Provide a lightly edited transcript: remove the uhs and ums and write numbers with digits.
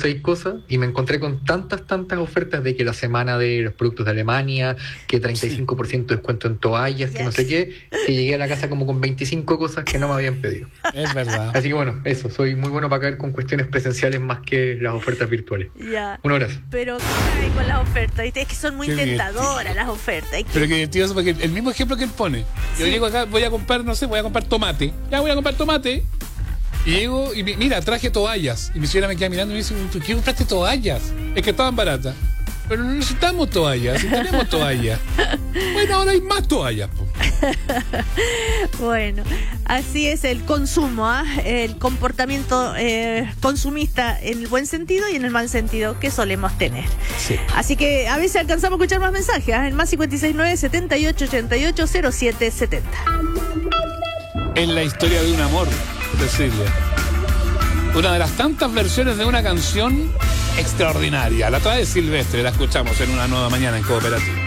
6 cosas y me encontré con tantas ofertas de que la semana de los productos de Alemania, que 35% de descuento en toallas, que no sé qué, que llegué a la casa como con 25 cosas que no me habían pedido. Es verdad. Así que bueno, eso, soy muy bueno para caer con cuestiones presenciales más que las ofertas virtuales. Ya. Un abrazo. Pero ¿qué hay con las ofertas? ¿Viste? Es que son muy Qué tentadoras las ofertas. Pero que divertido, porque el mismo ejemplo que él pone. Yo llego acá, voy a comprar, no sé, voy a comprar tomate. Ya voy a comprar tomate. Y llego y mira, traje toallas. Y mi señora me queda mirando y me dice, ¿por qué compraste toallas? Es que estaban baratas. Pero no necesitamos toallas, si tenemos toallas. Bueno, ahora hay más toallas, po. Bueno, así es el consumo, el comportamiento consumista en el buen sentido y en el mal sentido que solemos tener. Sí. Así que a veces alcanzamos a escuchar más mensajes, en más 569 78 88 07 70. Es la historia de un amor, Cecilia. Una de las tantas versiones de una canción extraordinaria. La trae Silvestre, la escuchamos en Una Nueva Mañana en Cooperativa.